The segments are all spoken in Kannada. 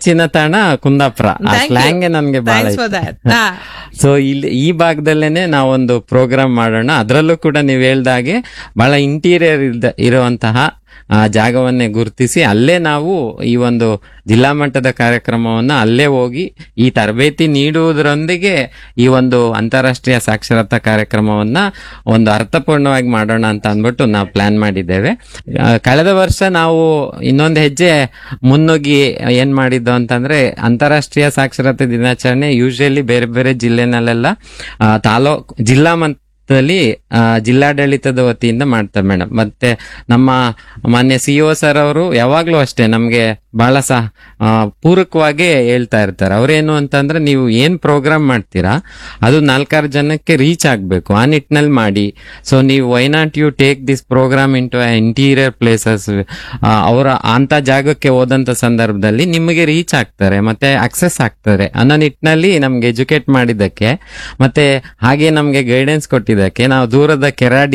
ಮೆಚ್ಚಿನ ತಾಣ ಕುಂದಾಪುರ. ಆ ಸ್ಲ್ಯಾಂಗ್ ನನ್ಗೆ ಬಹಳ ಸೊ ಇಲ್ಲಿ ಈ ಭಾಗದಲ್ಲೇನೆ ನಾವೊಂದು ಪ್ರೋಗ್ರಾಮ್ ಮಾಡೋಣ. ಅದರಲ್ಲೂ ಕೂಡ ನೀವು ಹೇಳ್ದಾಗೆ ಬಹಳ ಇಂಟೀರಿಯರ್ ಇರುವಂತಹ ಜಾಗವನ್ನೇ ಗುರುತಿಸಿ ಅಲ್ಲೇ ನಾವು ಈ ಒಂದು ಜಿಲ್ಲಾ ಮಟ್ಟದ ಕಾರ್ಯಕ್ರಮವನ್ನ ಅಲ್ಲೇ ಹೋಗಿ ಈ ತರಬೇತಿ ನೀಡುವುದರೊಂದಿಗೆ ಈ ಒಂದು ಅಂತಾರಾಷ್ಟ್ರೀಯ ಸಾಕ್ಷರತಾ ಕಾರ್ಯಕ್ರಮವನ್ನ ಒಂದು ಅರ್ಥಪೂರ್ಣವಾಗಿ ಮಾಡೋಣ ಅಂತ ಅಂದ್ಬಿಟ್ಟು ನಾವು ಪ್ಲಾನ್ ಮಾಡಿದ್ದೇವೆ. ಕಳೆದ ವರ್ಷ ನಾವು ಇನ್ನೊಂದು ಹೆಜ್ಜೆ ಮುನ್ನುಗ್ಗಿ ಏನ್ ಮಾಡಿದ್ದು ಅಂತಂದ್ರೆ, ಅಂತಾರಾಷ್ಟ್ರೀಯ ಸಾಕ್ಷರತೆ ದಿನಾಚರಣೆ ಯೂಶಲಿ ಬೇರೆ ಬೇರೆ ಜಿಲ್ಲೆನಲ್ಲೆಲ್ಲ ಜಿಲ್ಲಾ ಜಿಲ್ಲಾಡಳಿತದ ವತಿಯಿಂದ ಮಾಡ್ತಾರೆ ಮೇಡಮ್. ಮತ್ತೆ ನಮ್ಮ ಮಾನ್ಯ ಸಿಇಒ ಸರ್ ಅವರು ಯಾವಾಗ್ಲೂ ಅಷ್ಟೇ ನಮ್ಗೆ ಬಹಳ ಪೂರಕವಾಗಿ ಹೇಳ್ತಾ ಇರ್ತಾರೆ. ಅವ್ರೇನು ಅಂತಂದ್ರೆ, ನೀವು ಏನ್ ಪ್ರೋಗ್ರಾಮ್ ಮಾಡ್ತೀರಾ ಅದು 4-6 ಜನಕ್ಕೆ ರೀಚ್ ಆಗ್ಬೇಕು, ಆ ನಿಟ್ಟಿನಲ್ಲಿ ಮಾಡಿ. ಸೊ ನೀವು why not you take this program in to interior places, ಅವರ ಅಂತ ಜಾಗಕ್ಕೆ ಹೋದಂತ ಸಂದರ್ಭದಲ್ಲಿ ನಿಮಗೆ ರೀಚ್ ಆಗ್ತಾರೆ ಮತ್ತೆ ಅಕ್ಸೆಸ್ ಆಗ್ತಾರೆ ಅನ್ನೋ ನಿಟ್ಟಿನಲ್ಲಿ ನಮ್ಗೆ ಎಜುಕೇಟ್ ಮಾಡಿದ್ದಕ್ಕೆ ಮತ್ತೆ ಹಾಗೆ ನಮ್ಗೆ ಗೈಡೆನ್ಸ್ ಕೊಟ್ಟಿದ್ದಕ್ಕೆ ನಾವು ದೂರದ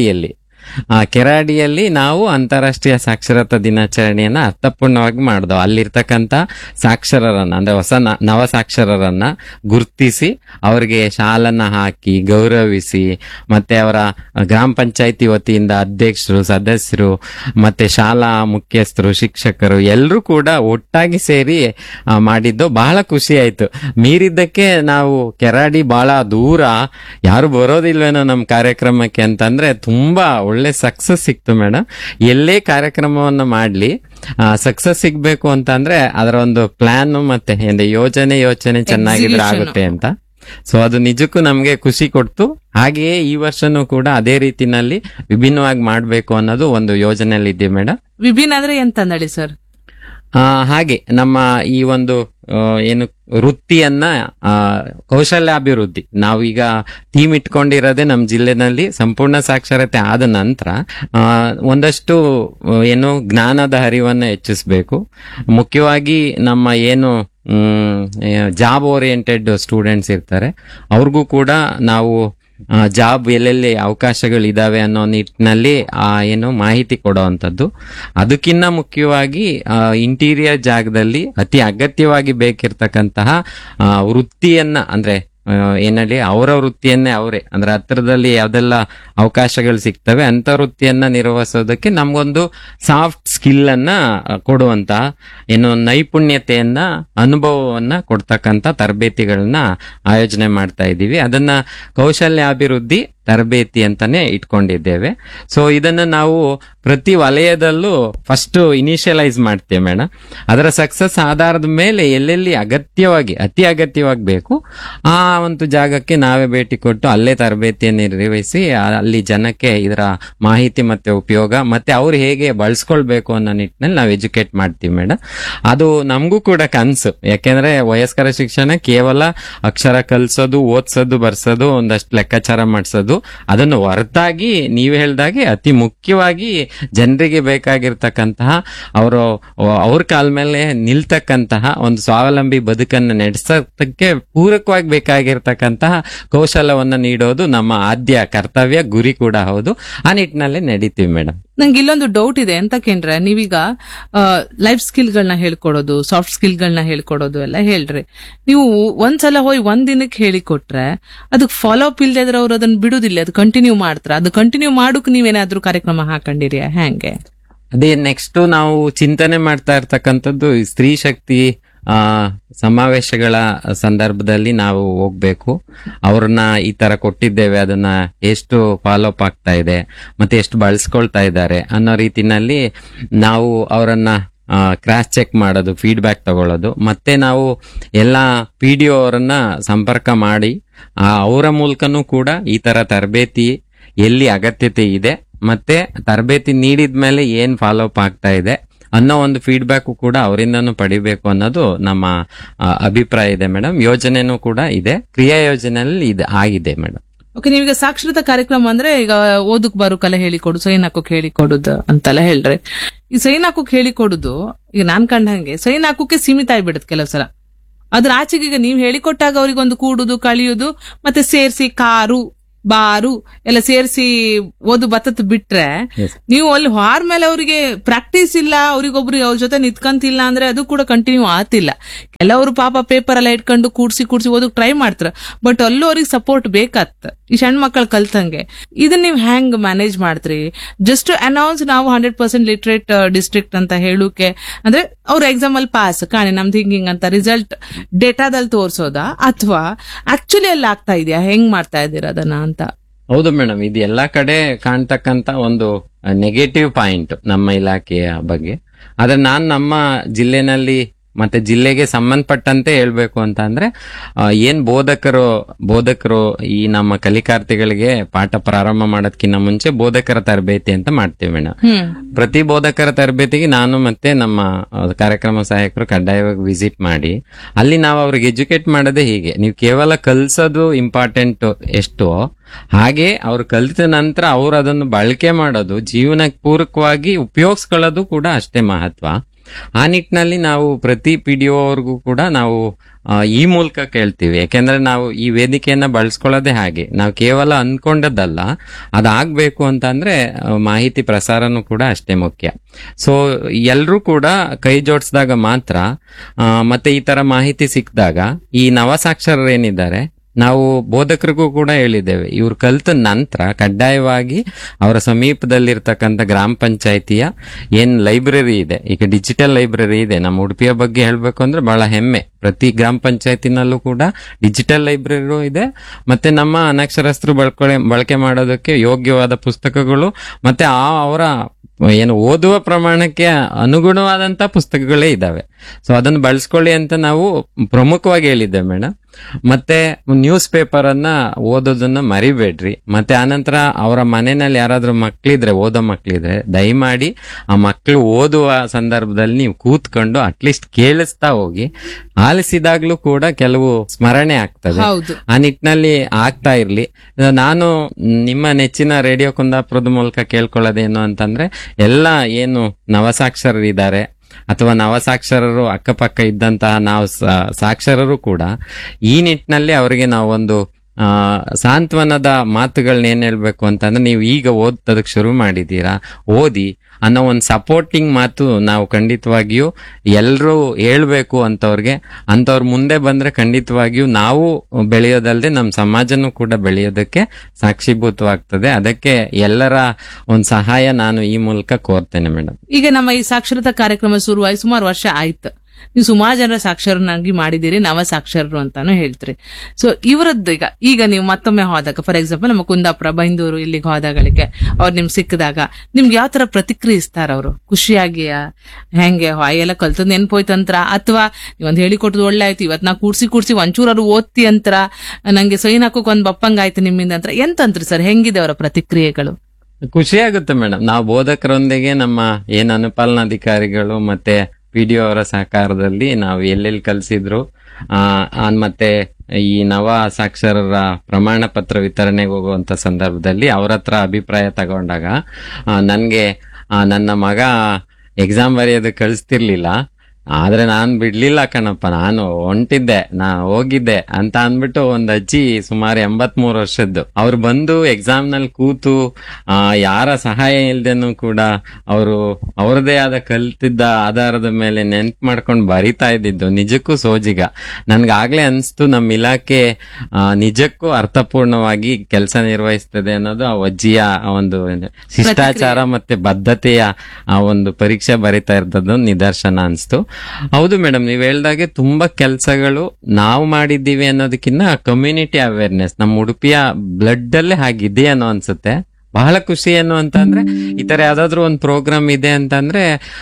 ಕೆರಾಡಿಯಲ್ಲಿ ನಾವು ಅಂತಾರಾಷ್ಟ್ರೀಯ ಸಾಕ್ಷರತಾ ದಿನಾಚರಣೆಯನ್ನ ಅರ್ಥಪೂರ್ಣವಾಗಿ ಮಾಡಿದೆವು. ಅಲ್ಲಿರ್ತಕ್ಕಂಥ ಸಾಕ್ಷರರನ್ನ ಅಂದ್ರೆ ಹೊಸ ನವ ಸಾಕ್ಷರರನ್ನ ಗುರ್ತಿಸಿ ಅವರಿಗೆ ಶಾಲನ್ನ ಹಾಕಿ ಗೌರವಿಸಿ, ಮತ್ತೆ ಅವರ ಗ್ರಾಮ ಪಂಚಾಯತಿ ವತಿಯಿಂದ ಅಧ್ಯಕ್ಷರು, ಸದಸ್ಯರು, ಮತ್ತೆ ಶಾಲಾ ಮುಖ್ಯಸ್ಥರು, ಶಿಕ್ಷಕರು ಎಲ್ಲರೂ ಕೂಡ ಒಟ್ಟಾಗಿ ಸೇರಿ ಮಾಡಿದ್ದು ಬಹಳ ಖುಷಿ ಆಯ್ತು. ಮೀರಿದ್ದಕ್ಕೆ ನಾವು ಕೆರಾಡಿ ಬಹಳ ದೂರ, ಯಾರು ಬರೋದಿಲ್ವೇನೋ ನಮ್ಮ ಕಾರ್ಯಕ್ರಮಕ್ಕೆ ಅಂತಂದ್ರೆ ತುಂಬಾ ಒಳ್ಳೆ ಸಕ್ಸಸ್ ಸಿಕ್ತು ಮೇಡಮ್. ಎಲ್ಲೇ ಕಾರ್ಯಕ್ರಮವನ್ನ ಮಾಡ್ಲಿ ಸಕ್ಸಸ್ ಸಿಗ್ಬೇಕು ಅಂತ ಅಂದ್ರೆ ಅದರ ಒಂದು ಪ್ಲಾನ್ ಮತ್ತೆ ಯೋಚನೆ ಚೆನ್ನಾಗಿದ್ರೆ ಆಗುತ್ತೆ ಅಂತ. ಸೊ ಅದು ನಿಜಕ್ಕೂ ನಮ್ಗೆ ಖುಷಿ ಕೊಡ್ತು. ಹಾಗೆಯೇ ಈ ವರ್ಷನೂ ಕೂಡ ಅದೇ ರೀತಿನಲ್ಲಿ ವಿಭಿನ್ನವಾಗಿ ಮಾಡ್ಬೇಕು ಅನ್ನೋದು ಒಂದು ಯೋಜನೆಯಲ್ಲಿ ಇದೆ ಮೇಡಮ್. ವಿಭಿನ್ನ ಅಂದ್ರೆ ಎಂತಂದಳಿ ಸರ್? ಹಾಗೆ ನಮ್ಮ ಈ ಒಂದು ಏನು ವೃತ್ತಿಯನ್ನ ಕೌಶಲ್ಯಾಭಿವೃದ್ಧಿ ನಾವೀಗ ಥೀಮ್ ಇಟ್ಕೊಂಡಿರೋದೇ ನಮ್ಮ ಜಿಲ್ಲೆನಲ್ಲಿ ಸಂಪೂರ್ಣ ಸಾಕ್ಷರತೆ ಆದ ನಂತರ ಒಂದಷ್ಟು ಏನು ಜ್ಞಾನದ ಹರಿವನ್ನ ಹೆಚ್ಚಿಸ್ಬೇಕು. ಮುಖ್ಯವಾಗಿ ನಮ್ಮ ಏನು ಜಾಬ್ ಓರಿಯೆಂಟೆಡ್ ಸ್ಟೂಡೆಂಟ್ಸ್ ಇರ್ತಾರೆ ಅವ್ರಿಗೂ ಕೂಡ ನಾವು ಜಾಬ್ ಎಲ್ಲೆಲ್ಲಿ ಅವಕಾಶಗಳಿದಾವೆ ಅನ್ನೋ ನಿಟ್ಟಿನಲ್ಲಿ ಏನು ಮಾಹಿತಿ ಕೊಡುವಂಥದ್ದು. ಅದಕ್ಕಿಂತ ಮುಖ್ಯವಾಗಿ ಇಂಟೀರಿಯರ್ ಜಾಗದಲ್ಲಿ ಅತಿ ಅಗತ್ಯವಾಗಿ ಬೇಕಿರ್ತಕ್ಕಂತಹ ವೃತ್ತಿಯನ್ನ ಅಂದ್ರೆ ಏನಲ್ಲಿ ಅವರ ವೃತ್ತಿಯನ್ನೇ ಅವರೇ ಅಂದ್ರೆ ಹತ್ತಿರದಲ್ಲಿ ಯಾವ್ದೆಲ್ಲ ಅವಕಾಶಗಳು ಸಿಗ್ತವೆ ಅಂತ ವೃತ್ತಿಯನ್ನ ನಿರ್ವಹಿಸೋದಕ್ಕೆ ನಮ್ಗೊಂದು ಸಾಫ್ಟ್ ಸ್ಕಿಲ್ ಅನ್ನ ಕೊಡುವಂತ ಏನು ನೈಪುಣ್ಯತೆಯನ್ನ ಅನುಭವವನ್ನ ಕೊಡ್ತಕ್ಕಂತ ತರಬೇತಿಗಳನ್ನ ಆಯೋಜನೆ ಮಾಡ್ತಾ ಇದ್ದೀವಿ. ಅದನ್ನ ಕೌಶಲ್ಯಾಭಿವೃದ್ಧಿ ತರಬೇತಿ ಅಂತಾನೆ ಇಟ್ಕೊಂಡಿದ್ದೇವೆ. ಸೊ ಇದನ್ನ ನಾವು ಪ್ರತಿ ವಲಯದಲ್ಲೂ ಫಸ್ಟ್ ಇನಿಷಿಯಲೈಸ್ ಮಾಡ್ತೇವೆ ಮೇಡಮ್. ಅದರ ಸಕ್ಸಸ್ ಆಧಾರದ ಮೇಲೆ ಎಲ್ಲೆಲ್ಲಿ ಅತಿ ಅಗತ್ಯವಾಗಿ ಬೇಕು ಆ ಒಂದು ಜಾಗಕ್ಕೆ ನಾವೇ ಭೇಟಿ ಕೊಟ್ಟು ಅಲ್ಲೇ ತರಬೇತಿಯನ್ನು ನಿರ್ವಹಿಸಿ ಅಲ್ಲಿ ಜನಕ್ಕೆ ಇದರ ಮಾಹಿತಿ ಮತ್ತೆ ಉಪಯೋಗ ಮತ್ತೆ ಅವ್ರು ಹೇಗೆ ಬಳಸ್ಕೊಳ್ಬೇಕು ಅನ್ನೋ ನಿಟ್ಟಿನಲ್ಲಿ ನಾವು ಎಜುಕೇಟ್ ಮಾಡ್ತೀವಿ ಮೇಡಮ್. ಅದು ನಮಗೂ ಕೂಡ ಕನಸು. ಯಾಕೆಂದ್ರೆ ವಯಸ್ಕರ ಶಿಕ್ಷಣ ಕೇವಲ ಅಕ್ಷರ ಕಲ್ಸೋದು, ಓದ್ಸೋದು, ಬರ್ಸೋದು, ಒಂದಷ್ಟು ಲೆಕ್ಕಾಚಾರ ಮಾಡಿಸೋದು, ಅದನ್ನು ಹೊರತಾಗಿ ನೀವು ಹೇಳ್ದಾಗೆ ಅತಿ ಮುಖ್ಯವಾಗಿ ಜನರಿಗೆ ಬೇಕಾಗಿರ್ತಕ್ಕಂತಹ ಅವ್ರ ಕಾಲ ಮೇಲೆ ನಿಲ್ತಕ್ಕಂತಹ ಒಂದು ಸ್ವಾವಲಂಬಿ ಬದುಕನ್ನು ನಡೆಸೋದಕ್ಕೆ ಪೂರಕವಾಗಿ ಬೇಕಾಗಿರ್ತಕ್ಕಂತಹ ಕೌಶಲ್ಯವನ್ನ ನೀಡೋದು ನಮ್ಮ ಆದ್ಯ ಕರ್ತವ್ಯ, ಗುರಿ ಕೂಡ ಹೌದು. ಆ ನಿಟ್ಟಿನಲ್ಲೇ ನಡೀತೀವಿ ಮೇಡಮ್. ನಂಗೆ ಇಲ್ಲೊಂದು ಡೌಟ್ ಇದೆ. ಎಂತಕೇಂದ್ರೆ ನೀವೀಗ ಲೈಫ್ ಸ್ಕಿಲ್ಗಳನ್ನ ಹೇಳ್ಕೊಡೋದು, ಸಾಫ್ಟ್ ಸ್ಕಿಲ್ಗಳನ್ನ ಹೇಳ್ಕೊಡೋದು ಎಲ್ಲ ಹೇಳ್ರಿ. ನೀವು ಒಂದ್ಸಲ ಹೋಗಿ ಒಂದಿನಕ್ಕೆ ಹೇಳಿಕೊಟ್ರೆ ಅದಕ್ಕೆ ಫಾಲೋ ಅಪ್ ಇಲ್ದೇ ಇದ್ರೆ ಅವ್ರು ಅದನ್ನ ಬಿಡುದಿಲ್ಲ, ಅದು ಕಂಟಿನ್ಯೂ ಮಾಡ್ತಾರ. ಅದು ಕಂಟಿನ್ಯೂ ಮಾಡೋಕ್ ನೀವೇನಾದ್ರೂ ಕಾರ್ಯಕ್ರಮ ಹಾಕೊಂಡಿರಿ ಹೆಂಗೆ? ಅದೇ ನೆಕ್ಸ್ಟ್ ನಾವು ಚಿಂತನೆ ಮಾಡ್ತಾ ಇರ್ತಕ್ಕಂಥದ್ದು ಸ್ತ್ರೀ ಶಕ್ತಿ ಸಮಾವೇಶಗಳ ಸಂದರ್ಭದಲ್ಲಿ ನಾವು ಹೋಗ್ಬೇಕು. ಅವ್ರನ್ನ ಈ ತರ ಕೊಟ್ಟಿದ್ದೇವೆ, ಅದನ್ನ ಎಷ್ಟು ಫಾಲೋ ಅಪ್ ಆಗ್ತಾ ಇದೆ ಮತ್ತೆ ಎಷ್ಟು ಬಳಸ್ಕೊಳ್ತಾ ಇದ್ದಾರೆ ಅನ್ನೋ ರೀತಿನಲ್ಲಿ ನಾವು ಅವರನ್ನ ಕ್ರಾಸ್ ಚೆಕ್ ಮಾಡೋದು, ಫೀಡ್ಬ್ಯಾಕ್ ತಗೊಳ್ಳೋದು. ಮತ್ತೆ ನಾವು ಎಲ್ಲ PDO ಅವರನ್ನ ಸಂಪರ್ಕ ಮಾಡಿ ಅವರ ಮೂಲಕನೂ ಕೂಡ ಈ ತರ ತರಬೇತಿ ಎಲ್ಲಿ ಅಗತ್ಯತೆ ಇದೆ ಮತ್ತೆ ತರಬೇತಿ ನೀಡಿದ್ಮೇಲೆ ಏನ್ ಫಾಲೋ ಅಪ್ ಆಗ್ತಾ ಇದೆ ಅನ್ನೋ ಒಂದು ಫೀಡ್ಬ್ಯಾಕ್ ಕೂಡ ಅವರಿಂದನೂ ಪಡಿಬೇಕು ಅನ್ನೋದು ನಮ್ಮ ಅಭಿಪ್ರಾಯ ಇದೆ ಮೇಡಮ್. ಯೋಜನೆನೂ ಕೂಡ ಇದೆ, ಕ್ರಿಯಾ ಯೋಜನೆಯಲ್ಲಿ ಇದೆ ಆಗಿದೆ ಮೇಡಮ್. ಓಕೆ, ನೀವೀಗ ಸಾಕ್ಷರತಾ ಕಾರ್ಯಕ್ರಮ ಅಂದ್ರೆ ಈಗ ಓದಕ್ ಬರೋಕಲ್ಲ ಹೇಳಿಕೊಡು, ಸೈನ್ ಹಾಕೋಕ್ ಹೇಳಿಕೊಡುದು ಅಂತೆಲ್ಲ ಹೇಳ್ರಿ. ಈ ಸೈನ್ ಹಾಕೋಕ್ ಹೇಳಿಕೊಡುದು ಈಗ ನಾನ್ ಕಂಡಂಗೆ ಸೈನ್ ಹಾಕೋಕೆ ಸೀಮಿತ ಆಗ್ಬಿಡುತ್ತೆ ಕೆಲವು ಸಲ. ಅದ್ರ ಆಚೆಗೆ ಈಗ ನೀವ್ ಹೇಳಿಕೊಟ್ಟಾಗ ಅವ್ರಿಗೆ ಒಂದು ಕೂಡುದು, ಕಳಿಯುದು, ಮತ್ತೆ ಸೇರ್ಸಿ ಕಾರು, ಬಾರು ಎಲ್ಲ ಸೇರಿಸಿ ಓದು ಬತ್ತತ್ ಬಿಟ್ರೆ ನೀವು ಅಲ್ಲಿ ಹಾರ್ ಮೇಲೆ ಅವರಿಗೆ ಪ್ರಾಕ್ಟೀಸ್ ಇಲ್ಲ, ಅವ್ರಿಗೊಬ್ರು ಅವ್ರ ಜೊತೆ ನಿತ್ಕಂತಿಲ್ಲ ಅಂದ್ರೆ ಅದು ಕೂಡ ಕಂಟಿನ್ಯೂ ಆತಿಲ್ಲ. ಕೆಲವರು ಪಾಪ ಪೇಪರ್ ಎಲ್ಲ ಇಟ್ಕೊಂಡು ಕೂಡ್ಸಿ ಓದಕ್ ಟ್ರೈ ಮಾಡ್ತಾರ, ಬಟ್ ಅಲ್ಲೂ ಅವ್ರಿಗೆ ಸಪೋರ್ಟ್ ಬೇಕಾತ್ ಈ ಸಣ್ಣ ಮಕ್ಕಳು ಕಲ್ತಂಗೆ. ಇದನ್ನ ನೀವ್ ಹೆಂಗ್ ಮ್ಯಾನೇಜ್ ಮಾಡ್ತೀರಿ? ಜಸ್ಟ್ ಅನೌನ್ಸ್ ನಾವು 100% ಲಿಟ್ರೇಟ್ ಡಿಸ್ಟ್ರಿಕ್ಟ್ ಅಂತ ಹೇಳುಕೆ ಅಂದ್ರೆ ಅವ್ರ ಎಕ್ಸಾಮ್ ಅಲ್ಲಿ ಪಾಸ್ ಕಾಣಿ ನಮ್ದು ಹಿಂಗಿಂಗ್ ಅಂತ ರಿಸಲ್ಟ್ ಡೇಟಾದಲ್ಲಿ ತೋರ್ಸೋದಾ, ಅಥವಾ ಆಕ್ಚುಲಿ ಅಲ್ಲಿ ಆಗ್ತಾ ಇದೆಯಾ? ಹೆಂಗ್ ಮಾಡ್ತಾ ಇದ್ದೀರಾ ಅದನ್ನ ಅಂತ? ಹೌದು ಮೇಡಮ್, ಇದು ಎಲ್ಲಾ ಕಡೆ ಕಾಣ್ತಕ್ಕಂತ ಒಂದು ನೆಗೆಟಿವ್ ಪಾಯಿಂಟ್ ನಮ್ಮ ಇಲಾಖೆಯ ಬಗ್ಗೆ. ಆದ್ರೆ ನಾನ್ ನಮ್ಮ ಜಿಲ್ಲೆನಲ್ಲಿ ಮತ್ತೆ ಜಿಲ್ಲೆಗೆ ಸಂಬಂಧಪಟ್ಟಂತೆ ಹೇಳ್ಬೇಕು ಅಂತ ಅಂದ್ರೆ ಏನ್ ಬೋಧಕರು ಈ ನಮ್ಮ ಕಲಿಕಾರ್ಥಿಗಳಿಗೆ ಪಾಠ ಪ್ರಾರಂಭ ಮಾಡೋದಕ್ಕಿಂತ ಮುಂಚೆ ಬೋಧಕರ ತರಬೇತಿ ಅಂತ ಮಾಡ್ತೀವಿ ಮೇಡಮ್. ಪ್ರತಿ ಬೋಧಕರ ತರಬೇತಿಗೆ ನಾನು ಮತ್ತೆ ನಮ್ಮ ಕಾರ್ಯಕ್ರಮ ಸಹಾಯಕರು ಕಡ್ಡಾಯವಾಗಿ ವಿಸಿಟ್ ಮಾಡಿ ಅಲ್ಲಿ ನಾವು ಅವ್ರಿಗೆ ಎಜುಕೇಟ್ ಮಾಡೋದೇ ಹೀಗೆ, ನೀವು ಕೇವಲ ಕಲ್ಸೋದು ಇಂಪಾರ್ಟೆಂಟ್ ಎಷ್ಟೋ ಹಾಗೆ ಅವ್ರು ಕಲಿತ ನಂತರ ಅವ್ರು ಅದನ್ನು ಬಳಕೆ ಮಾಡೋದು, ಜೀವನಕ್ಕೆ ಪೂರಕವಾಗಿ ಉಪಯೋಗಿಸ್ಕೊಳ್ಳೋದು ಕೂಡ ಅಷ್ಟೇ ಮಹತ್ವ. ಆ ನಿಟ್ಟಿನಲ್ಲಿ ನಾವು ಪ್ರತಿ PDO ಅವ್ರಿಗೂ ಕೂಡ ನಾವು ಈ ಮೂಲಕ ಕೇಳ್ತೀವಿ. ಯಾಕೆಂದ್ರೆ ನಾವು ಈ ವೇದಿಕೆಯನ್ನ ಬಳಸ್ಕೊಳ್ಳೋದೇ ಹಾಗೆ, ನಾವು ಕೇವಲ ಅನ್ಕೊಂಡದ್ದಲ್ಲ, ಅದಾಗ್ಬೇಕು ಅಂತ ಅಂದ್ರೆ ಮಾಹಿತಿ ಪ್ರಸಾರನೂ ಕೂಡ ಅಷ್ಟೇ ಮುಖ್ಯ. ಸೊ ಎಲ್ರೂ ಕೂಡ ಕೈ ಜೋಡಿಸಿದಾಗ ಮಾತ್ರ ಮತ್ತೆ ಈ ತರ ಮಾಹಿತಿ ಸಿಕ್ಕಿದಾಗ ಈ ನವಸಾಕ್ಷರರು ಏನಿದ್ದಾರೆ ನಾವು ಬೋಧಕರಿಗೂ ಕೂಡ ಹೇಳಿದ್ದೇವೆ, ಇವ್ರು ಕಲಿತ ನಂತರ ಕಡ್ಡಾಯವಾಗಿ ಅವರ ಸಮೀಪದಲ್ಲಿರ್ತಕ್ಕಂಥ ಗ್ರಾಮ ಪಂಚಾಯಿತಿಯ ಏನ್ ಲೈಬ್ರರಿ ಇದೆ, ಈಗ ಡಿಜಿಟಲ್ ಲೈಬ್ರರಿ ಇದೆ ನಮ್ಮ ಉಡುಪಿಯ ಬಗ್ಗೆ ಹೇಳ್ಬೇಕು ಅಂದ್ರೆ ಬಹಳ ಹೆಮ್ಮೆ. ಪ್ರತಿ ಗ್ರಾಮ ಪಂಚಾಯತಿನಲ್ಲೂ ಕೂಡ ಡಿಜಿಟಲ್ ಲೈಬ್ರರಿ ಇದೆ, ಮತ್ತೆ ನಮ್ಮ ಅನಕ್ಷರಸ್ಥರು ಬಳಕೆ ಮಾಡೋದಕ್ಕೆ ಯೋಗ್ಯವಾದ ಪುಸ್ತಕಗಳು ಮತ್ತೆ ಅವರ ಏನು ಓದುವ ಪ್ರಮಾಣಕ್ಕೆ ಅನುಗುಣವಾದಂತ ಪುಸ್ತಕಗಳೇ ಇದಾವೆ. ಸೊ ಅದನ್ನು ಬಳಸ್ಕೊಳ್ಳಿ ಅಂತ ನಾವು ಪ್ರಮುಖವಾಗಿ ಹೇಳಿದ್ದೇವೆ ಮೇಡಮ್. ಮತ್ತೆ ನ್ಯೂಸ್ ಪೇಪರ್ ಅನ್ನ ಓದೋದನ್ನ ಮರಿಬೇಡ್ರಿ. ಮತ್ತೆ ಆನಂತರ ಅವರ ಮನೆಯಲ್ಲಿ ಯಾರಾದ್ರೂ ಮಕ್ಳಿದ್ರೆ, ಓದೋ ಮಕ್ಳಿದ್ರೆ ದಯಮಾಡಿ ಆ ಮಕ್ಳು ಓದುವ ಸಂದರ್ಭದಲ್ಲಿ ನೀವು ಕೂತ್ಕೊಂಡು ಅಟ್ಲೀಸ್ಟ್ ಕೇಳಿಸ್ತಾ ಹೋಗಿ. ಆಲಿಸಿದಾಗ್ಲೂ ಕೂಡ ಕೆಲವು ಸ್ಮರಣೆ ಆಗ್ತದೆ, ಆ ನಿಟ್ಟಿನಲ್ಲಿ ಆಗ್ತಾ ಇರ್ಲಿ. ನಾನು ನಿಮ್ಮ ನೆಚ್ಚಿನ ರೇಡಿಯೋ ಕುಂದಾಪುರದ ಮೂಲಕ ಕೇಳ್ಕೊಳ್ಳೋದೇನು ಅಂತಂದ್ರೆ, ಎಲ್ಲ ಏನು ನವಸಾಕ್ಷರರಿದ್ದಾರೆ ಅಥವಾ ನವಸಾಕ್ಷರರು ಅಕ್ಕಪಕ್ಕ ಇದ್ದಂತಹ ನಾವು ಸಾಕ್ಷರರು ಕೂಡ ಈ ನಿಟ್ಟಿನಲ್ಲಿ ಅವರಿಗೆ ನಾವೊಂದು ಸಾಂತ್ವನದ ಮಾತುಗಳನ್ನ ಏನ್ ಹೇಳ್ಬೇಕು ಅಂತಂದ್ರೆ, ನೀವು ಈಗ ಓದೋದಕ್ಕೆ ಶುರು ಮಾಡಿದ್ದೀರಾ, ಓದಿ ಅನ್ನೋ ಒಂದು ಸಪೋರ್ಟಿಂಗ್ ಮಾತು ನಾವು ಖಂಡಿತವಾಗಿಯೂ ಎಲ್ಲರೂ ಹೇಳ್ಬೇಕು ಅಂತವ್ರ ಮುಂದೆ ಬಂದ್ರೆ ಖಂಡಿತವಾಗಿಯೂ ನಾವು ಬೆಳೆಯೋದಲ್ಲದೆ ನಮ್ಮ ಸಮಾಜನೂ ಕೂಡ ಬೆಳೆಯೋದಕ್ಕೆ ಸಾಕ್ಷೀಭೂತವಾಗ್ತದೆ. ಅದಕ್ಕೆ ಎಲ್ಲರ ಒಂದು ಸಹಾಯ ನಾನು ಈ ಮೂಲಕ ಕೋರ್ತೇನೆ ಮೇಡಮ್. ಈಗ ನಮ್ಮ ಈ ಸಾಕ್ಷರತಾ ಕಾರ್ಯಕ್ರಮ ಶುರುವಾಗಿ ಸುಮಾರು ವರ್ಷ ಆಯ್ತು, ನೀವು ಸುಮಾರು ಜನರ ಸಾಕ್ಷರನಾಗಿ ಮಾಡಿದಿರಿ, ನವ ಸಾಕ್ಷರರು ಅಂತಾನು ಹೇಳ್ತೀರಿ. ಸೊ ಇವರದ್ದು ಈಗ ನೀವು ಮತ್ತೊಮ್ಮೆ ಹೋದಾಗ, ಫಾರ್ ಎಕ್ಸಾಂಪಲ್ ನಮ್ಮ ಕುಂದಾಪುರ, ಬೈಂದೂರು ಇಲ್ಲಿಗೆ ಹೋದಾಗಳಿಗೆ ಅವ್ರು ನಿಮ್ಗೆ ಸಿಕ್ಕಿದಾಗ ನಿಮ್ಗೆ ಯಾವ ತರ ಪ್ರತಿಕ್ರಿಯಿಸ್ತಾರ? ಅವರು ಖುಷಿಯಾಗಿಯ ಹೆಂಗೆ ಎಲ್ಲ ಕಲ್ತದ್ ನೆನ್ಪೋಯ್ತಂತ್ರ, ಅಥವಾ ನೀವೊಂದ್ ಹೇಳಿಕೊಟ್ಟದು ಒಳ್ಳೆ ಆಯ್ತು, ಇವತ್ ನಾ ಕೂಡ್ಸಿ ಒಂಚೂರು ಅವ್ರು ಓದ್ತಿ ಅಂತರ, ನಂಗೆ ಸೈನ್ ಹಾಕೋಕ್ ಒಂದ್ ಬಪ್ಪಂಗ ಆಯ್ತು ನಿಮ್ಮಿಂದ ಅಂತ ಎಂತಂತ್ರಿ ಸರ್? ಹೆಂಗಿದೆ ಅವರ ಪ್ರತಿಕ್ರಿಯೆಗಳು? ಖುಷಿ ಆಗುತ್ತೆ ಮೇಡಮ್. ನಾವು ಬೋಧಕರೊಂದಿಗೆ ನಮ್ಮ ಏನ್ ಅನುಪಾಲನಾಧಿಕಾರಿಗಳು ಮತ್ತೆ PDO ಅವರ ಸಹಕಾರದಲ್ಲಿ ನಾವು ಎಲ್ಲೆಲ್ಲಿ ಕಲಿಸಿದ್ರು, ಮತ್ತೆ ಈ ನವ ಸಾಕ್ಷರರ ಪ್ರಮಾಣ ಪತ್ರ ವಿತರಣೆಗೆ ಹೋಗುವಂತ ಸಂದರ್ಭದಲ್ಲಿ ಅವ್ರ ಹತ್ರ ಅಭಿಪ್ರಾಯ ತಗೊಂಡಾಗ ನನ್ಗೆ ನನ್ನ ಮಗ ಎಕ್ಸಾಮ್ ಬರೆಯೋದು ಕಳಿಸ್ತಿರ್ಲಿಲ್ಲ, ಆದ್ರೆ ನಾನ್ ಬಿಡ್ಲಿಲ್ಲ ಕಣಪ್ಪ, ನಾನು ಹೊಂಟಿದ್ದೆ, ಹೋಗಿದ್ದೆ ಅಂತ ಅಂದ್ಬಿಟ್ಟು ಒಂದ್ ಅಜ್ಜಿ ಸುಮಾರು 83 ವರ್ಷದ್ದು ಅವ್ರು ಬಂದು ಎಕ್ಸಾಮ್ ನಲ್ಲಿ ಕೂತು ಯಾರ ಸಹಾಯ ಇಲ್ದೇನು ಕೂಡ ಅವರು ಅವ್ರದೇ ಆದ ಕಲ್ತಿದ್ದ ಆಧಾರದ ಮೇಲೆ ನೆನ್ಪು ಮಾಡ್ಕೊಂಡು ಬರಿತಾ ಇದ್ದಿದ್ದು ನಿಜಕ್ಕೂ ಸೋಜಿಗ. ನನ್ಗಾಗ್ಲೇ ಅನ್ಸ್ತು ನಮ್ಮ ಇಲಾಖೆ ನಿಜಕ್ಕೂ ಅರ್ಥಪೂರ್ಣವಾಗಿ ಕೆಲಸ ನಿರ್ವಹಿಸ್ತದೆ ಅನ್ನೋದು ಆ ಅಜ್ಜಿಯ ಒಂದು ಶಿಷ್ಟಾಚಾರ ಮತ್ತೆ ಬದ್ಧತೆಯ ಆ ಒಂದು ಪರೀಕ್ಷೆ ಬರಿತಾ ಇರ್ತದ್ದು ನಿದರ್ಶನ ಅನ್ಸ್ತು. ಹೌದು ಮೇಡಮ್, ನೀವ್ ಹೇಳ್ದಾಗೆ ತುಂಬಾ ಕೆಲಸಗಳು ನಾವು ಮಾಡಿದ್ದೀವಿ ಅನ್ನೋದಕ್ಕಿಂತ ಕಮ್ಯುನಿಟಿ ಅವೇರ್ನೆಸ್ ನಮ್ಮ ಉಡುಪಿಯ ಬ್ಲಡ್ ಅಲ್ಲೇ ಹಾಗಿದೆ ಅನ್ನೋ ಅನ್ಸುತ್ತೆ. ಬಹಳ ಖುಷಿ ಏನು ಅಂತಂದ್ರೆ, ಈ ತರ ಯಾವ್ದಾದ್ರು ಒಂದು ಪ್ರೋಗ್ರಾಮ್ ಇದೆ ಅಂತಂದ್ರೆ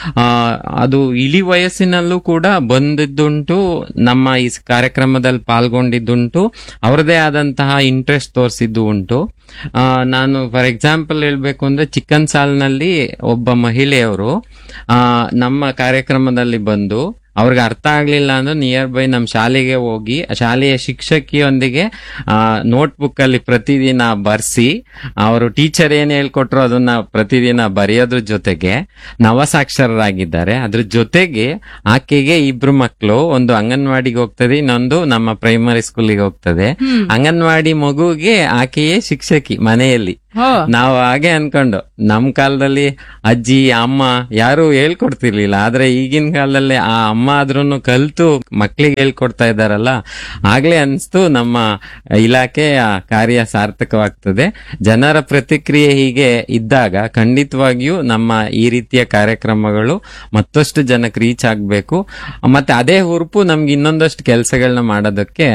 ಅದು ಇಳಿ ವಯಸ್ಸಿನಲ್ಲೂ ಕೂಡ ಬಂದಿದ್ದುಂಟು, ನಮ್ಮ ಈ ಕಾರ್ಯಕ್ರಮದಲ್ಲಿ ಪಾಲ್ಗೊಂಡಿದ್ದುಂಟು, ಅವ್ರದೇ ಆದಂತಹ ಇಂಟ್ರೆಸ್ಟ್ ತೋರಿಸಿದ್ದು ಉಂಟು. ನಾನು ಫಾರ್ ಎಕ್ಸಾಂಪಲ್ ಹೇಳ್ಬೇಕು ಅಂದ್ರೆ, ಚಿಕ್ಕನ್ ಸಾಲ್ನಲ್ಲಿ ಒಬ್ಬ ಮಹಿಳೆಯವರು ನಮ್ಮ ಕಾರ್ಯಕ್ರಮದಲ್ಲಿ ಬಂದು ಅವ್ರಿಗೆ ಅರ್ಥ ಆಗ್ಲಿಲ್ಲ ಅಂದ್ರೆ ನಿಯರ್ ಬೈ ನಮ್ಮ ಶಾಲೆಗೆ ಹೋಗಿ ಶಾಲೆಯ ಶಿಕ್ಷಕಿಯೊಂದಿಗೆ ನೋಟ್ಬುಕ್ ಅಲ್ಲಿ ಪ್ರತಿದಿನ ಬರ್ಸಿ ಅವರು ಟೀಚರ್ ಏನ್ ಹೇಳ್ಕೊಟ್ರು ಅದನ್ನ ಪ್ರತಿದಿನ ಬರೆಯೋದ್ರ ಜೊತೆಗೆ ನವಸಾಕ್ಷರರಾಗಿದ್ದಾರೆ. ಅದ್ರ ಜೊತೆಗೆ ಆಕೆಗೆ ಇಬ್ರು ಮಕ್ಕಳು, ಒಂದು ಅಂಗನವಾಡಿಗೆ ಹೋಗ್ತದೆ, ಇನ್ನೊಂದು ನಮ್ಮ ಪ್ರೈಮರಿ ಸ್ಕೂಲಿಗೆ ಹೋಗ್ತದೆ. ಅಂಗನವಾಡಿ ಮಗುಗೆ ಆಕೆಯೇ ಶಿಕ್ಷಕಿ ಮನೆಯಲ್ಲಿ. ನಾವು ಹಾಗೆ ಅನ್ಕೊಂಡು ನಮ್ ಕಾಲದಲ್ಲಿ ಅಜ್ಜಿ ಅಮ್ಮ ಯಾರು ಹೇಳ್ಕೊಡ್ತಿರ್ಲಿಲ್ಲ, ಆದ್ರೆ ಈಗಿನ ಕಾಲದಲ್ಲಿ ಆ ಅಮ್ಮ ಆದ್ರೂನು ಕಲ್ತು ಮಕ್ಳಿಗೆ ಹೇಳ್ಕೊಡ್ತಾ ಇದ್ದಾರಲ್ಲ, ಆಗ್ಲೇ ಅನ್ಸ್ತು ನಮ್ಮ ಇಲಾಖೆಯ ಕಾರ್ಯ ಸಾರ್ಥಕವಾಗ್ತದೆ. ಜನರ ಪ್ರತಿಕ್ರಿಯೆ ಹೀಗೆ ಇದ್ದಾಗ ಖಂಡಿತವಾಗಿಯೂ ನಮ್ಮ ಈ ರೀತಿಯ ಕಾರ್ಯಕ್ರಮಗಳು ಮತ್ತಷ್ಟು ಜನಕ್ಕೆ ರೀಚ್ ಆಗ್ಬೇಕು. ಮತ್ತೆ ಅದೇ ಹುರುಪು ನಮ್ಗೆ ಇನ್ನೊಂದಷ್ಟು ಕೆಲಸಗಳನ್ನ ಮಾಡೋದಕ್ಕೆ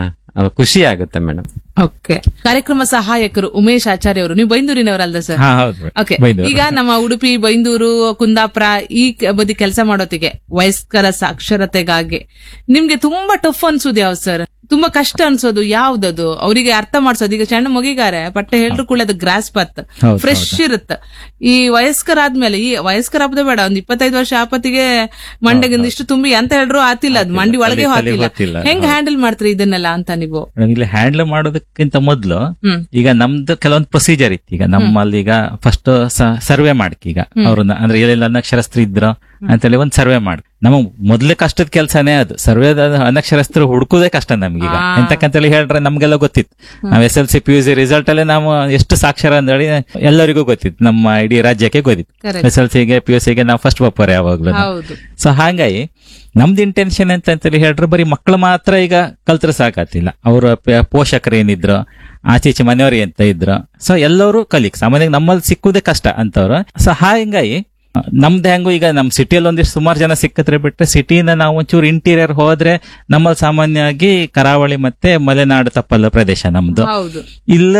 ಖುಷಿ ಆಗುತ್ತೆ ಮೇಡಮ್. ಓಕೆ, ಕಾರ್ಯಕ್ರಮ ಸಹಾಯಕರು ಉಮೇಶ್ ಆಚಾರ್ಯ ಅವರು, ನೀವು ಬೈಂದೂರಿನವರಲ್ದ ಸರ್? ಓಕೆ, ಈಗ ನಮ್ಮ ಉಡುಪಿ, ಬೈಂದೂರು, ಕುಂದಾಪುರ ಈ ಬದಿ ಕೆಲಸ ಮಾಡೋತಿಗೆ ವಯಸ್ಕರ ಸಾಕ್ಷರತೆಗಾಗಿ ನಿಮ್ಗೆ ತುಂಬಾ ಟಫ್ ಅನ್ಸೋದು ಯಾವ್ದು ಸರ್? ತುಂಬಾ ಕಷ್ಟ ಅನ್ಸೋದು ಯಾವ್ದದು? ಅವರಿಗೆ ಅರ್ಥ ಮಾಡ್ಸೋದು. ಈಗ ಸಣ್ಣ ಮಗಿಗಾರೆ ಪಟ್ಟೆ ಹೇಳ್ರು ಕೂಡ ಅದು ಗ್ರಾಸ್ ಪತ್ ಫ್ರೆಶ್ ಇರುತ್ತೆ. ಈ ವಯಸ್ಕರಾದ್ಮೇಲೆ, ಈ ವಯಸ್ಕರ ಹಬ್ಬದ ಬೇಡ, ಒಂದ್ 25 ವರ್ಷ ಆಪತ್ತಿಗೆ ಮಂಡೆಗಿಂದ ಇಷ್ಟು ತುಂಬಿ ಅಂತ ಹೇಳ್ರು ಆತಿಲ್ಲ, ಅದು ಮಂಡಿ ಒಳಗೆ ಹಾಕಿಲ್ಲ. ಹೆಂಗ್ ಹ್ಯಾಂಡಲ್ ಮಾಡ್ತೀರಿ ಇದನ್ನೆಲ್ಲ ಅಂತ ನೀವು? ಇಲ್ಲಿ ಹ್ಯಾಂಡಲ್ ಮಾಡೋದಕ್ಕಿಂತ ಮೊದ್ಲು ಈಗ ನಮ್ದು ಕೆಲವೊಂದು ಪ್ರೊಸೀಜರ್ ಇತ್ತು. ಈಗ ನಮ್ಮಲ್ಲಿ ಈಗ ಫಸ್ಟ್ ಸರ್ವೆ ಮಾಡ್ಕಿ, ಈಗ ಅವ್ರನ್ನ ಅಂದ್ರೆ ಎಲ್ಲೆಲ್ಲ ಅನಕ್ಷರಸ್ಥರು ಇದ್ರು ಅಂತೇಳಿ ಒಂದ್ ಸರ್ವೆ ಮಾಡಿ. ನಮಗ್ ಮೊದ್ಲೇ ಕಷ್ಟದ ಕೆಲ್ಸನೇ ಅದು. ಸರ್ವೇದ ಅನಕ್ಷರಸ್ಥರು ಹುಡುಕುದೇ ಕಷ್ಟ ನಮ್ಗೀಗ. ಎಂತಕ್ಕಂತೇಳಿ ಹೇಳ್ರೆ ನಮ್ಗೆಲ್ಲ ಗೊತ್ತಿತ್ತು. ನಾವ್ SLC PUC ರಿಸಲ್ಟ್ ಅಲ್ಲೇ ನಾವು ಎಷ್ಟು ಸಾಕ್ಷರ ಅಂತೇಳಿ ಎಲ್ಲರಿಗೂ ಗೊತ್ತಿತ್ತು, ನಮ್ಮ ಇಡೀ ರಾಜ್ಯಕ್ಕೆ ಗೊತ್ತಿತ್ತು. SLCಗೆ PUCಗೆ ನಾವು ಫಸ್ಟ್ ಬಪ್ಪರ್ ಯಾವಾಗ್ಲೂ. ಸೊ ಹಾಗಾಗಿ ನಮ್ದು ಇಂಟೆನ್ಷನ್ ಅಂತೇಳಿ ಹೇಳ್ರೆ ಬರೀ ಮಕ್ಕಳು ಮಾತ್ರ ಈಗ ಕಲ್ತ್ರ ಸಾಕತ್ತಿಲ್ಲ, ಅವ್ರ ಪೋಷಕರು ಏನಿದ್ರು, ಆಚೀಚೆ ಮನೆಯವ್ರು ಎಂತ ಇದ್ರು, ಸೊ ಎಲ್ಲರೂ ಕಲಿಕ್ ಸಾಮಾನ್ಯವಾಗಿ ನಮ್ಮಲ್ಲಿ ಸಿಕ್ಕುದೇ ಕಷ್ಟ ಅಂತವ್ರು. ಸೊ ಹಾಗಾಗಿ ನಮ್ದು ಹೆಂಗು ಈಗ ನಮ್ ಸಿಟಿಯಲ್ಲಿ ಒಂದಿಷ್ಟು ಸುಮಾರು ಜನ ಸಿಕ್ಕತ್ರೆ ಬಿಟ್ರೆ, ಸಿಟಿಯಿಂದ ನಾವು ಒಂಚೂರು ಇಂಟೀರಿಯರ್ ಹೋದ್ರೆ ನಮ್ಮಲ್ಲಿ ಸಾಮಾನ್ಯವಾಗಿ ಕರಾವಳಿ ಮತ್ತೆ ಮಲೆನಾಡು ತಪ್ಪಲ ಪ್ರದೇಶ ನಮ್ದು. ಇಲ್ಲ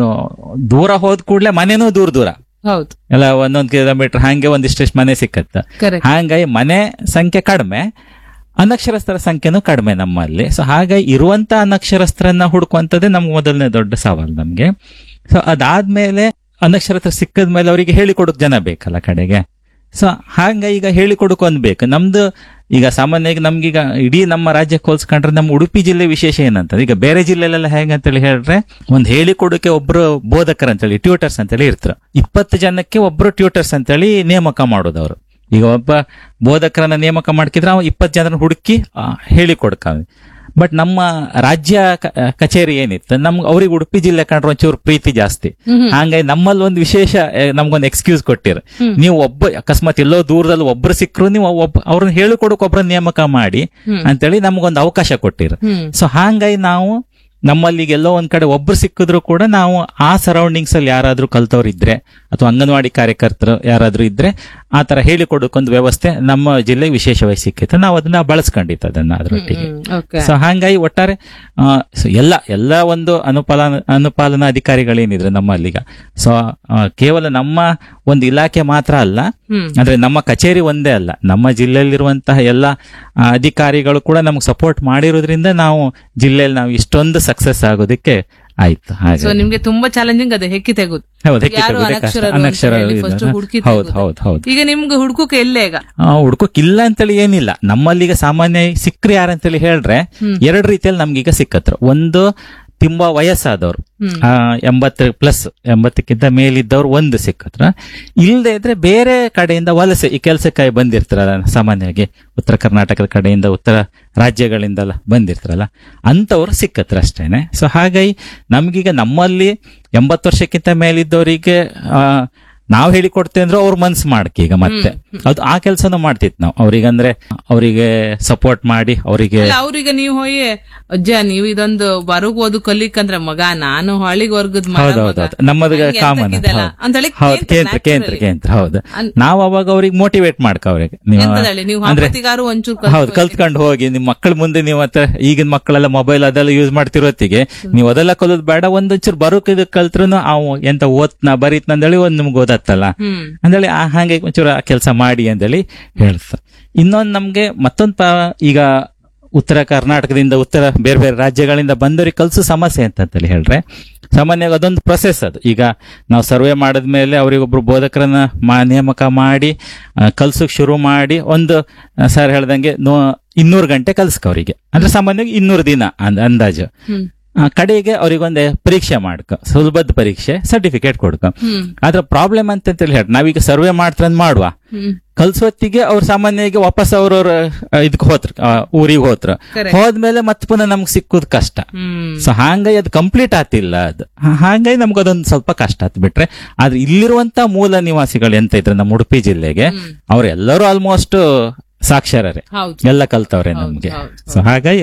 ದೂರ ಹೋದ್ ಕೂಡ್ಲೆ ಮನೆನೂ ದೂರ ದೂರ ಎಲ್ಲ 1 ಕಿಲೋಮೀಟರ್ ಹಂಗೆ ಒಂದಿಷ್ಟು ಮನೆ ಸಿಕ್ಕತ್ತ. ಹಾಗಾಗಿ ಮನೆ ಸಂಖ್ಯೆ ಕಡಿಮೆ, ಅನಕ್ಷರಸ್ಥರ ಸಂಖ್ಯೆನೂ ಕಡಿಮೆ ನಮ್ಮಲ್ಲಿ. ಸೊ ಹಾಗಾಗಿ ಇರುವಂತ ಅನಕ್ಷರಸ್ಥರನ್ನ ಹುಡುಕುವಂತದ್ದೇ ನಮ್ಗೆ ಮೊದಲನೇ ದೊಡ್ಡ ಸವಾಲು ನಮ್ಗೆ. ಸೊ ಅದಾದ್ಮೇಲೆ ಅನಕ್ಷರಸ್ಥರ ಸಿಕ್ಕದ್ಮೇಲೆ ಅವರಿಗೆ ಹೇಳಿಕೊಡಕ್ ಜನ ಬೇಕಲ್ಲ ಕಡೆಗೆ. ಸೊ ಹಾಗ ಈಗ ಹೇಳಿಕೊಡಕೊಂದ್ ಬೇಕು. ನಮ್ದು ಈಗ ಸಾಮಾನ್ಯವಾಗಿ ನಮ್ಗೀಗ ಇಡೀ ನಮ್ಮ ರಾಜ್ಯಕ್ಕೆ ಹೋಲ್ಸ್ಕೊಂಡ್ರೆ ನಮ್ಮ ಉಡುಪಿ ಜಿಲ್ಲೆ ವಿಶೇಷ ಏನಂತ, ಈಗ ಬೇರೆ ಜಿಲ್ಲೆಲೆಲ್ಲ ಹೇಗಂತೇಳಿ ಹೇಳ್ರೆ ಒಂದ್ ಹೇಳಿಕೊಡಕ್ಕೆ ಒಬ್ರು ಬೋಧಕರು ಅಂತೇಳಿ ಟ್ಯೂಟರ್ಸ್ ಅಂತೇಳಿ ಇರ್ತಾರೆ. 20 ಜನಕ್ಕೆ ಒಬ್ರು ಟ್ಯೂಟರ್ಸ್ ಅಂತೇಳಿ ನೇಮಕ ಮಾಡೋದು ಅವರು. ಈಗ ಒಬ್ಬ ಬೋಧಕರನ್ನ ನೇಮಕ ಮಾಡ್ಕಿದ್ರೆ ಅವ 20 ಜನರನ್ನ ಹುಡುಕಿ ಹೇಳಿಕೊಡ್ಕ. ಬಟ್ ನಮ್ಮ ರಾಜ್ಯ ಕಚೇರಿ ಏನಿತ್ತು, ನಮ್ಗೆ ಅವ್ರಿಗೆ ಉಡುಪಿ ಜಿಲ್ಲೆ ಕಂಡ್ರೆ ಒಂಚೂರು ಪ್ರೀತಿ ಜಾಸ್ತಿ. ಹಂಗಾಗಿ ನಮ್ಮಲ್ಲಿ ಒಂದು ವಿಶೇಷ ನಮ್ಗೊಂದು ಎಕ್ಸ್ಕ್ಯೂಸ್ ಕೊಟ್ಟಿರ, ನೀವು ಅಕಸ್ಮಾತ್ ಎಲ್ಲೋ ದೂರದಲ್ಲಿ ಒಬ್ರು ಸಿಕ್ಕರು ನೀವು ಅವ್ರನ್ನ ಹೇಳಿಕೊಡಕ್ ಒಬ್ರನ್ನ ನೇಮಕ ಮಾಡಿ ಅಂತೇಳಿ ನಮ್ಗೊಂದು ಅವಕಾಶ ಕೊಟ್ಟಿರ. ಸೊ ಹಾಗಾಗಿ ನಾವು ನಮ್ಮಲ್ಲಿ ಎಲ್ಲೋ ಒಂದ್ ಕಡೆ ಒಬ್ರು ಸಿಕ್ಕಿದ್ರು ಕೂಡ ನಾವು ಆ ಸರೌಂಡಿಂಗ್ಸ್ ಅಲ್ಲಿ ಯಾರಾದ್ರೂ ಕಲ್ತವ್ರು ಇದ್ರೆ ಅಥವಾ ಅಂಗನವಾಡಿ ಕಾರ್ಯಕರ್ತರು ಯಾರಾದ್ರೂ ಇದ್ರೆ ಆ ತರ ಹೇಳಿಕೊಡಕ್ಕೊಂದು ವ್ಯವಸ್ಥೆ ನಮ್ಮ ಜಿಲ್ಲೆಗೆ ವಿಶೇಷವಾಗಿ ಸಿಕ್ಕಿತ್ತು. ನಾವು ಅದನ್ನ ಬಳಸ್ಕೊಂಡಿತ್ತು ಅದನ್ನ ಅದ್ರೊಟ್ಟಿಗೆ. ಸೊ ಹಾಗಾಗಿ ಒಟ್ಟಾರೆ ಎಲ್ಲ ಒಂದು ಅನುಪಾಲನಾ ಅಧಿಕಾರಿಗಳೇನಿದ್ರೆ ನಮ್ಮಲ್ಲೀಗ, ಸೊ ಕೇವಲ ನಮ್ಮ ಒಂದು ಇಲಾಖೆ ಮಾತ್ರ ಅಲ್ಲ, ಅಂದ್ರೆ ನಮ್ಮ ಕಚೇರಿ ಒಂದೇ ಅಲ್ಲ, ನಮ್ಮ ಜಿಲ್ಲೆಯಲ್ಲಿರುವಂತಹ ಎಲ್ಲ ಅಧಿಕಾರಿಗಳು ಕೂಡ ನಮ್ಗೆ ಸಪೋರ್ಟ್ ಮಾಡಿರೋದ್ರಿಂದ ನಾವು ಜಿಲ್ಲೆಯಲ್ಲಿ ನಾವು ಇಷ್ಟೊಂದು ಸಕ್ಸಸ್ ಆಗೋದಕ್ಕೆ ಆಯ್ತು. ಹಾಗೆ ನಿಮ್ಗೆ ತುಂಬಾ ಚಾಲೆಂಜಿಂಗ್ ಅದೇ ಹೆಕ್ಕಿ ತೆಗುದು. ಈಗ ನಿಮ್ಗೆ ಹುಡ್ಕೋಕೆ ಎಲ್ಲೇ ಹುಡ್ಕೋಕಿಲ್ಲ ಅಂತೇಳಿ ಏನಿಲ್ಲ. ನಮ್ಮಲ್ಲೀಗ ಸಾಮಾನ್ಯ ಸಿಕ್ಕ್ರಿ ಯಾರಂತೇಳಿ ಹೇಳ್ರೆ 2 ರೀತಿಯಲ್ಲಿ ನಮ್ಗೀಗ ಸಿಕ್ಕತ್ರ. ಒಂದು ತುಂಬಾ ವಯಸ್ಸಾದವ್ರು 80+ ಮೇಲಿದ್ದವ್ರು ಒಂದು ಸಿಕ್ಕತ್ರ. ಇಲ್ಲದೆ ಇದ್ರೆ ಬೇರೆ ಕಡೆಯಿಂದ ವಲಸೆ ಈ ಕೆಲಸಕ್ಕಾಗಿ ಬಂದಿರ್ತಾರಲ್ಲ, ಸಾಮಾನ್ಯವಾಗಿ ಉತ್ತರ ಕರ್ನಾಟಕದ ಕಡೆಯಿಂದ ಉತ್ತರ ರಾಜ್ಯಗಳಿಂದಲ್ಲ ಬಂದಿರ್ತಾರಲ್ಲ, ಅಂತವ್ರು ಸಿಕ್ಕತ್ರ ಅಷ್ಟೇನೆ. ಸೊ ಹಾಗಾಗಿ ನಮ್ಗೀಗ ನಮ್ಮಲ್ಲಿ 80 ವರ್ಷಕ್ಕಿಂತ ಮೇಲಿದ್ದವರಿಗೆ ನಾವ್ ಹೇಳಿಕೊಡ್ತೇವೆ ಅಂದ್ರೆ ಅವ್ರ ಮನ್ಸು ಮಾಡಕ್ಕೆ ಈಗ ಮತ್ತೆ ಅದು ಆ ಕೆಲಸನೂ ಮಾಡ್ತಿತ್ತು ನಾವು ಅವ್ರಿಗಂದ್ರೆ ಅವರಿಗೆ ಸಪೋರ್ಟ್ ಮಾಡಿ ಅವ್ರಿಗೆ ನೀವು ಹೋಗಿ ಅಜ್ಜ ನೀವು ಇದೊಂದು ಬರೋಗ್ ಓದು ಕಲಿಕಂದ್ರೆ ಮಗ ನಾನು ಹಳ್ಳಿಗೆ ವರ್ಗದ ನಮ್ಮದು ಕಾಮನ್ ಕೇಂದ್ರ ಹೌದು. ನಾವ್ ಅವಾಗ ಅವ್ರಿಗೆ ಮೋಟಿವೇಟ್ ಮಾಡ್ಕ ಅವ್ರಿಗೆ ಹೌದು ಕಲ್ತ್ಕೊಂಡು ಹೋಗಿ ನಿಮ್ ಮಕ್ಕಳ ಮುಂದೆ ನೀವು ಮತ್ತೆ ಈಗಿನ ಮಕ್ಕಳೆಲ್ಲ ಮೊಬೈಲ್ ಅದೆಲ್ಲ ಯೂಸ್ ಮಾಡ್ತಿರೋತ್ತಿಗೆ ನೀವು ಅದೆಲ್ಲ ಕಲಿಯೋದು ಬೇಡ, ಒಂದೊಂಚೂರು ಬರೋಕ್ ಇದು ಕಲ್ತ್ರು ಅವ್ ಎಂತ ಓದ್ನ ಬರೀತ್ನ ಅಂದೇಳಿ ಒಂದ್ ನಿಮ್ಗೆ ಓದತ್ತಲ್ಲ ಅಂದೇಳಿ ಹಾಗೆ ಒಂಚೂರು ಕೆಲಸ ಮಾಡಿ ಅಂದೇಳಿ ಹೇಳ್ತ. ಇನ್ನೊಂದು ನಮ್ಗೆ ಮತ್ತೊಂದು ಈಗ ಉತ್ತರ ಕರ್ನಾಟಕದಿಂದ ಬೇರೆ ಬೇರೆ ರಾಜ್ಯಗಳಿಂದ ಬಂದವ್ರಿಗೆ ಕಲ್ಸೋ ಸಮಸ್ಯೆ ಅಂತೇಳಿ ಹೇಳ್ರೆ, ಸಾಮಾನ್ಯವಾಗಿ ಅದೊಂದು ಪ್ರೊಸೆಸ್ ಅದು. ಈಗ ನಾವು ಸರ್ವೆ ಮಾಡಿದ್ಮೇಲೆ ಅವರಿಗೊಬ್ರು ಬೋಧಕರನ್ನ ನೇಮಕ ಮಾಡಿ ಕಲ್ಸಕ್ ಶುರು ಮಾಡಿ ಒಂದು ಸರ್ ಹೇಳ್ದಂಗೆ 200 ಗಂಟೆ ಕಲ್ಸ್ಕ ಅವರಿಗೆ, ಅಂದ್ರೆ ಸಾಮಾನ್ಯವಾಗಿ 200 ದಿನ ಅಂದಾಜು. ಕಡೆಗೆ ಅವ್ರಿಗೊಂದೇ ಪರೀಕ್ಷೆ ಮಾಡ್ಕ, ಸುಲಭದ ಪರೀಕ್ಷೆ, ಸರ್ಟಿಫಿಕೇಟ್ ಕೊಡ್ಕ. ಅದ್ರ ಪ್ರಾಬ್ಲಮ್ ಅಂತ ಹೇಳಿ ನಾವೀಗ ಸರ್ವೆ ಮಾಡ್ತಾರಂದ್ ಮಾಡುವ, ಕಲ್ಸೊತ್ತಿಗೆ ಅವ್ರು ಸಾಮಾನ್ಯವಾಗಿ ವಾಪಸ್ ಅವ್ರವ್ರ ಇದಕ್ ಹೋತ್ರ, ಊರಿಗೆ ಹೋತ್ರ, ಹೋದ್ಮೇಲೆ ಮತ್ತೆ ಪುನಃ ನಮ್ಗೆ ಸಿಕ್ಕುದ್ ಕಷ್ಟ. ಸೊ ಹಾಗಾಗಿ ಅದು ಕಂಪ್ಲೀಟ್ ಆತಿಲ್ಲ. ಅದು ಹಾಗಾಗಿ ನಮ್ಗೆ ಅದೊಂದು ಸ್ವಲ್ಪ ಕಷ್ಟ ಆತ್ ಬಿಟ್ರೆ, ಆದ್ರೆ ಇಲ್ಲಿರುವಂತ ಮೂಲ ನಿವಾಸಿಗಳು ಎಂತ ಇದ್ರೆ ನಮ್ಮ ಉಡುಪಿ ಜಿಲ್ಲೆಗೆ ಅವ್ರೆಲ್ಲರೂ ಆಲ್ಮೋಸ್ಟ್ ಸಾಕ್ಷರರೇ, ಎಲ್ಲ ಕಲ್ತವ್ರೆ ನಮ್ಗೆ. ಸೊ ಹಾಗಾಗಿ